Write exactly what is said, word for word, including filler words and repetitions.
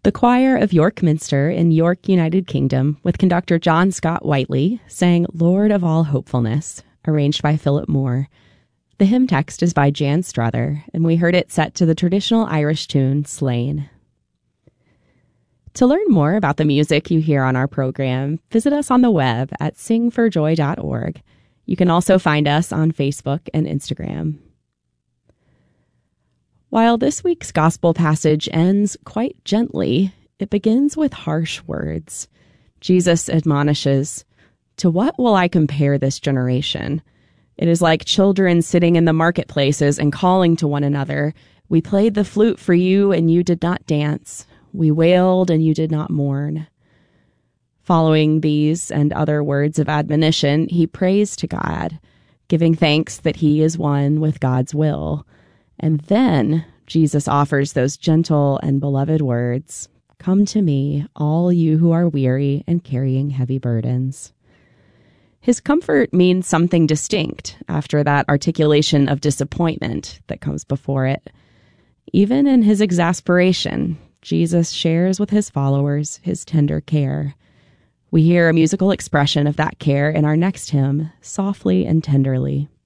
The choir of York Minster in York, United Kingdom, with conductor John Scott Whiteley, sang Lord of All Hopefulness, arranged by Philip Moore. The hymn text is by Jan Struther, and we heard it set to the traditional Irish tune, Slain. To learn more about the music you hear on our program, visit us on the web at sing for joy dot org. You can also find us on Facebook and Instagram. While this week's gospel passage ends quite gently, it begins with harsh words. Jesus admonishes, "To what will I compare this generation? It is like children sitting in the marketplaces and calling to one another, 'We played the flute for you and you did not dance. We wailed and you did not mourn.'" Following these and other words of admonition, he prays to God, giving thanks that he is one with God's will. And then Jesus offers those gentle and beloved words, "Come to me, all you who are weary and carrying heavy burdens." His comfort means something distinct after that articulation of disappointment that comes before it. Even in his exasperation, Jesus shares with his followers his tender care. We hear a musical expression of that care in our next hymn, Softly and Tenderly.